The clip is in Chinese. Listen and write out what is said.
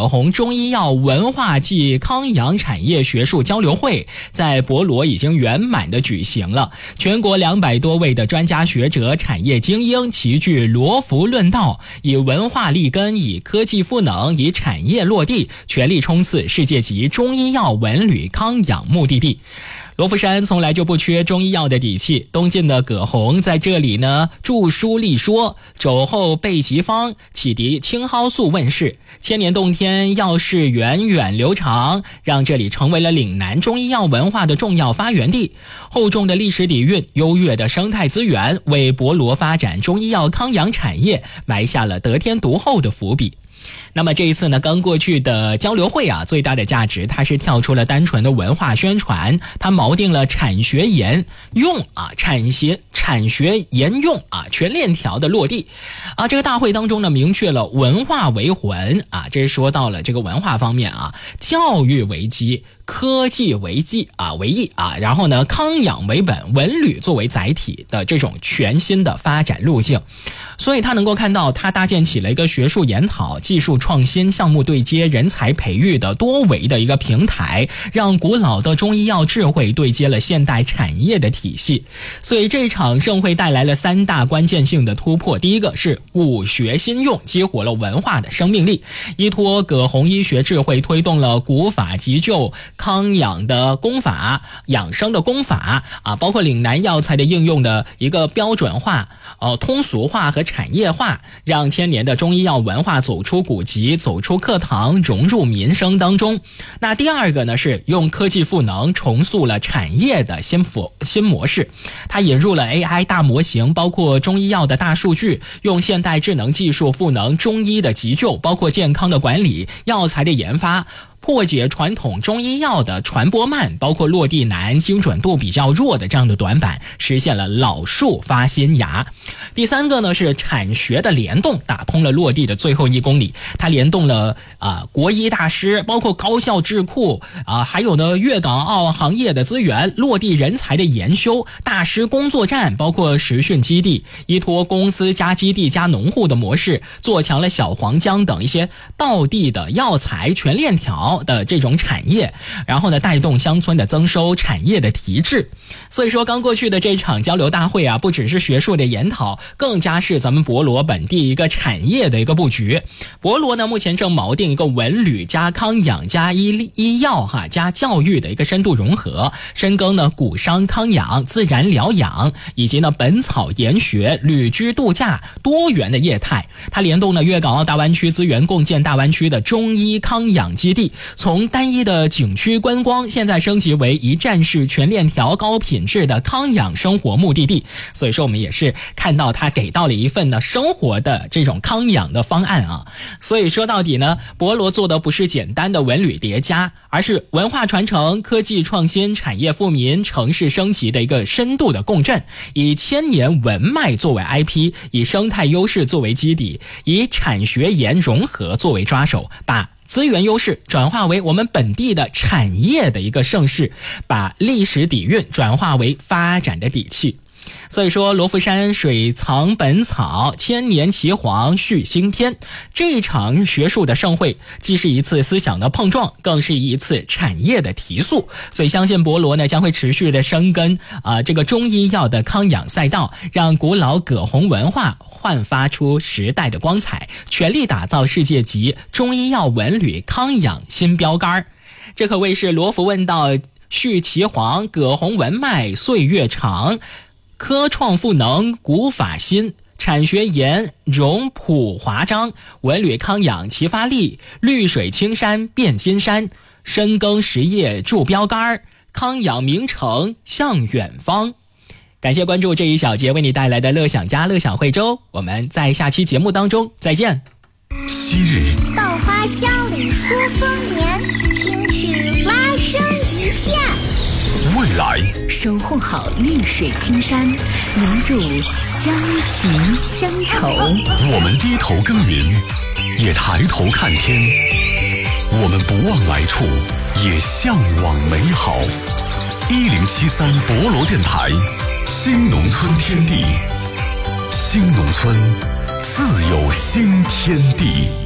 葛洪中医药文化暨康养产业学术交流会在博罗已经圆满的举行了，全国200多位的专家学者、产业精英齐聚罗浮论道，以文化立根，以科技赋能，以产业落地，全力冲刺世界级中医药文旅康养目的地。罗浮山从来就不缺中医药的底气，东晋的葛洪在这里呢著书立说，肘后备急方，启迪青蒿素问世，千年洞天，药事源远流长，让这里成为了岭南中医药文化的重要发源地。厚重的历史底蕴，优越的生态资源，为博罗发展中医药康养产业埋下了得天独厚的伏笔。那么这一次呢，刚过去的交流会啊，最大的价值它是跳出了单纯的文化宣传，它锚定了产学研用啊，产学研用啊，全链条的落地啊。这个大会当中呢，明确了文化为魂啊，这是说到了这个文化方面啊，教育为基，科技为义啊，然后呢，康养为本，文旅作为载体的这种全新的发展路径。所以他能够看到，他搭建起了一个学术研讨、技术创新、项目对接、人才培育的多维的一个平台，让古老的中医药智慧对接了现代产业的体系。所以这场盛会带来了3大关键性的突破。第一个是古学新用，激活了文化的生命力，依托葛洪医学智慧，推动了古法急救、康养的功法、养生的功法啊，包括岭南药材的应用的一个标准化、通俗化和产业化，让千年的中医药文化走出古籍，走出课堂，融入民生当中。那第二个呢，是用科技赋能，重塑了产业的新模式。它引入了 AI 大模型，包括中医药的大数据，用现代智能技术赋能中医的急救，包括健康的管理、药材的研发，破解传统中医药的传播慢，包括落地难、精准度比较弱的这样的短板，实现了老树发新芽。第三个呢，是产学的联动，打通了落地的最后1公里。它联动了国医大师，包括高校智库还有呢粤港澳行业的资源，落地人才的研修，大师工作站，包括实训基地，依托公司加基地加农户的模式，做强了小黄姜等一些道地的药材全链条的这种产业，然后呢带动乡村的增收，产业的提质。所以说刚过去的这场交流大会啊，不只是学术的研讨，更加是咱们博罗本地一个产业的一个布局。博罗呢目前正锚定一个文旅加康养加医药加教育的一个深度融合，深耕呢古商康养、自然疗养以及呢本草研学、旅居度假多元的业态。它联动呢粤港澳大湾区资源，共建大湾区的中医康养基地，从单一的景区观光现在升级为一站式全链条高品质的康养生活目的地。所以说我们也是看到它给到了一份呢生活的这种康养的方案啊。所以说到底呢，博罗做的不是简单的文旅叠加，而是文化传承、科技创新、产业富民、城市升级的一个深度的共振，以千年文脉作为 IP， 以生态优势作为基底，以产学研融合作为抓手，把资源优势转化为我们本地的产业的一个盛世，把历史底蕴转化为发展的底气。所以说罗浮山水藏本草，千年岐黄续新篇，这一场学术的盛会既是一次思想的碰撞，更是一次产业的提速。所以相信博罗呢将会持续的深耕这个中医药的康养赛道，让古老葛洪文化焕发出时代的光彩，全力打造世界级中医药文旅康养新标杆。这可谓是罗浮问道续岐黄，葛洪文脉岁月长，科创赋能古法新，产学研融普华章，文旅康养齐发力，绿水青山变金山，深耕实业筑标杆，康养名城向远方。感谢关注这一小节为你带来的乐享家乐享惠州，我们在下期节目当中再见。 昔日稻花香里说丰年，听取蛙声一片。 未来守护好绿水青山，留住乡情乡愁。 我们低头耕耘，也抬头看天。我们不忘来处，也向往美好。1073博罗电台，新农村天地，新农村自有新天地。